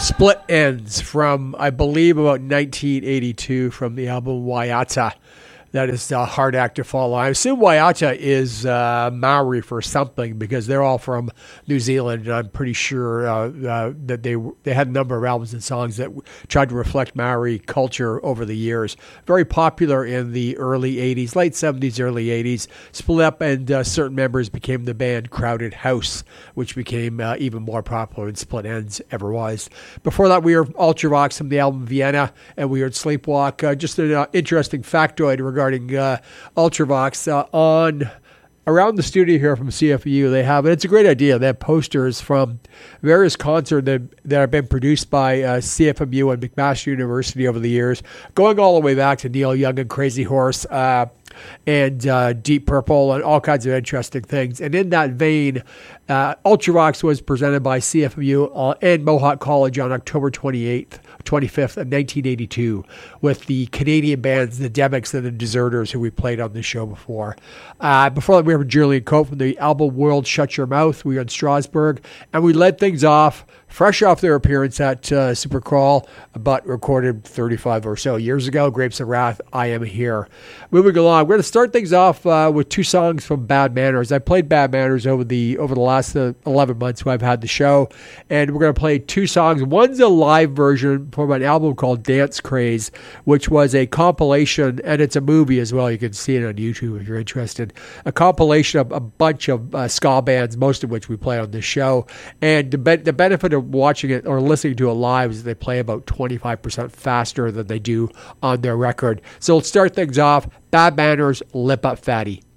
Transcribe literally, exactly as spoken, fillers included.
Split Ends from, I believe, about nineteen eighty-two from the album Waiata. That is a hard act to follow. I assume Waiata is uh, Maori for something because they're all from New Zealand. And I'm pretty sure uh, uh, that they they had a number of albums and songs that tried to reflect Maori culture over the years. Very popular in the early eighties, late seventies, early eighties. Split up and uh, certain members became the band Crowded House, which became uh, even more popular than Split Ends ever was. Before that, we heard Ultravox from the album Vienna, and we heard Sleepwalk. Uh, just an uh, interesting factoid regarding regarding uh, Ultravox uh, on around the studio here from C F U. They have, and it's a great idea, they have posters from various concerts that, that have been produced by uh, C F M U and McMaster University over the years, going all the way back to Neil Young and Crazy Horse uh, and uh, Deep Purple and all kinds of interesting things. And in that vein, uh, Ultravox was presented by C F M U uh, and Mohawk College on October twenty-eighth, twenty-fifth of nineteen eighty-two with the Canadian bands, the Demics and the Deserters, who we played on this show before. Uh, before that, we have Julian Cope from the album World Shut Your Mouth. We were in Strasbourg, and we led things off fresh off their appearance at uh, Supercrawl, but recorded thirty-five or so years ago, Grapes of Wrath, I Am Here. Moving along, we're going to start things off uh, with two songs from Bad Manners. I played Bad Manners over the over the last uh, eleven months who I've had the show, and we're going to play two songs. One's a live version from an album called Dance Craze, which was a compilation, and it's a movie as well. You can see it on YouTube if you're interested. A compilation of a bunch of uh, ska bands, most of which we play on this show, and the, be- the benefit of watching it or listening to it live is they play about twenty-five percent faster than they do on their record. So let's start things off. Bad Manners, Lip Up Fatty.